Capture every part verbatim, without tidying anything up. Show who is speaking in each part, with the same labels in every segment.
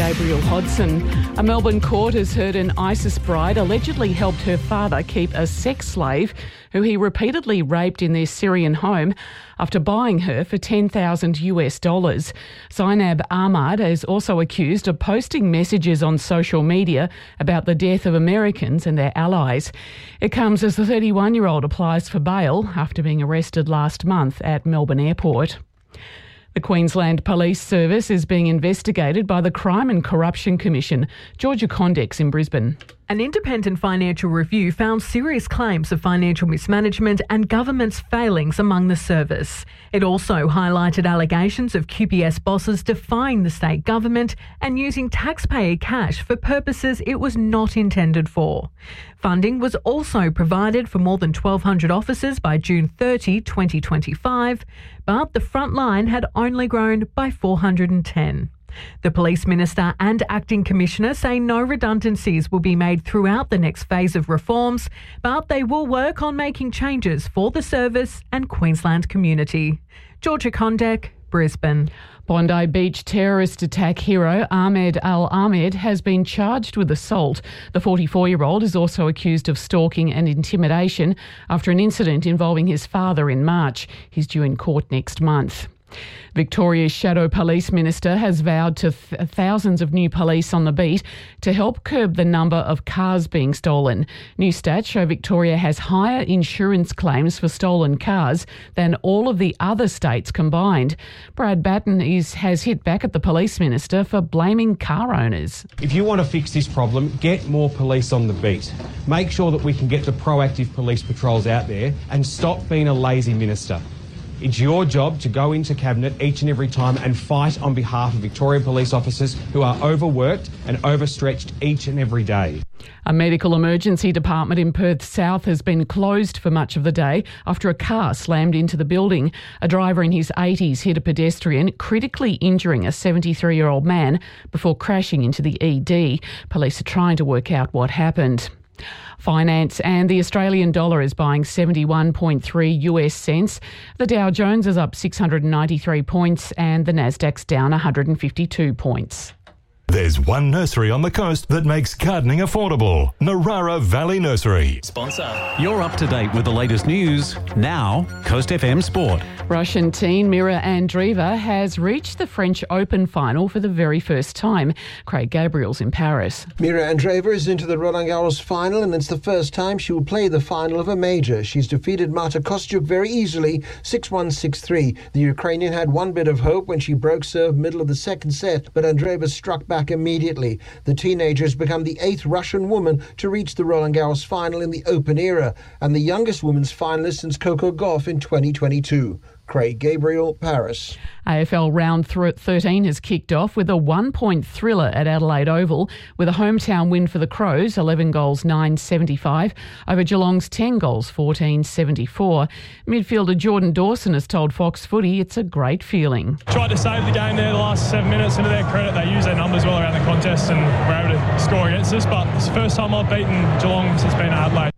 Speaker 1: Gabriel Hodson. A Melbourne court has heard an ISIS bride allegedly helped her father keep a sex slave who he repeatedly raped in their Syrian home after buying her for ten thousand US dollars. Zainab Ahmad is also accused of posting messages on social media about the death of Americans and their allies. It comes as the thirty-one-year-old applies for bail after being arrested last month at Melbourne Airport. The Queensland Police Service is being investigated by the Crime and Corruption Commission. Georgia Condex in Brisbane.
Speaker 2: An independent financial review found serious claims of financial mismanagement and government's failings among the service. It also highlighted allegations of Q P S bosses defying the state government and using taxpayer cash for purposes it was not intended for. Funding was also provided for more than twelve hundred officers by June thirtieth, twenty twenty-five, but the front line had only grown by four hundred ten. The Police Minister and Acting Commissioner say no redundancies will be made throughout the next phase of reforms, but they will work on making changes for the service and Queensland community. Georgia Condek, Brisbane.
Speaker 1: Bondi Beach terrorist attack hero Ahmed Al-Ahmed has been charged with assault. The forty-four-year-old is also accused of stalking and intimidation after an incident involving his father in March. He's due in court next month. Victoria's Shadow Police Minister has vowed to th- thousands of new police on the beat to help curb the number of cars being stolen. New stats show Victoria has higher insurance claims for stolen cars than all of the other states combined. Brad Batten is, has hit back at the Police Minister for blaming car owners.
Speaker 3: If you want to fix this problem, get more police on the beat. Make sure that we can get the proactive police patrols out there and stop being a lazy minister. It's your job to go into Cabinet each and every time and fight on behalf of Victoria police officers who are overworked and overstretched each and every day.
Speaker 1: A medical emergency department in Perth South has been closed for much of the day after a car slammed into the building. A driver in his eighties hit a pedestrian, critically injuring a seventy-three-year-old man before crashing into the E D. Police are trying to work out what happened. Finance and the Australian dollar is buying seventy-one point three US cents. The Dow Jones is up six hundred ninety-three points and the Nasdaq's down one hundred fifty-two points.
Speaker 4: There's one nursery on the coast that makes gardening affordable. Narara Valley Nursery.
Speaker 5: Sponsor. You're up to date with the latest news. Now, Coast F M Sport.
Speaker 1: Russian teen Mira Andreeva has reached the French Open final for the very first time. Craig Gabriel's in Paris.
Speaker 6: Mira Andreeva is into the Roland Garros final and it's the first time she will play the final of a major. She's defeated Marta Kostyuk very easily, six one, six three. The Ukrainian had one bit of hope when she broke serve middle of the second set, but Andreeva struck back immediately. The teenager has become the eighth Russian woman to reach the Roland Garros final in the Open era and the youngest women's finalist since Coco Gauff in twenty twenty-two. Craig Gabriel, Paris.
Speaker 1: A F L round thirteen has kicked off with a one-point thriller at Adelaide Oval with a hometown win for the Crows, eleven goals, nine seventy-five, over Geelong's ten goals, fourteen seventy-four. Midfielder Jordan Dawson has told Fox Footy it's a great feeling.
Speaker 7: Tried to save the game there the last seven minutes, and to their credit, they used their numbers well around the contest and were able to score against us, but it's the first time I've beaten Geelong since being at Adelaide.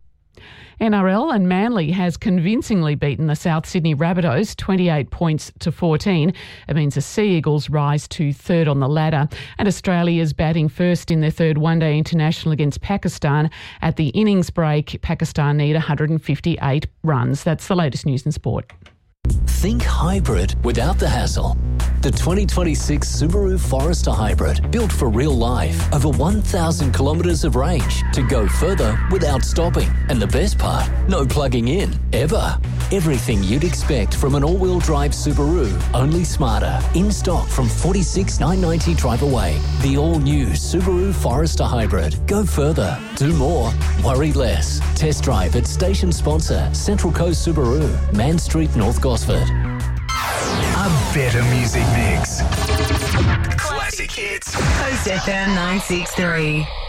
Speaker 1: N R L and Manly has convincingly beaten the South Sydney Rabbitohs twenty-eight points to fourteen. It means the Sea Eagles rise to third on the ladder. And Australia's batting first in their third one-day international against Pakistan. At the innings break, Pakistan need one hundred fifty-eight runs. That's the latest news in sport.
Speaker 8: Think hybrid without the hassle. The twenty twenty-six Subaru Forester Hybrid, built for real life. Over one thousand kilometres of range to go further without stopping. And the best part, no plugging in, ever. Everything you'd expect from an all-wheel drive Subaru, only smarter. In stock from forty-six thousand nine hundred ninety drive away. The all-new Subaru Forester Hybrid. Go further, do more, worry less. Test drive at station sponsor Central Coast Subaru, Man Street, North Gosford.
Speaker 9: A better music mix. Classic hits.
Speaker 10: Coast F M nine six three.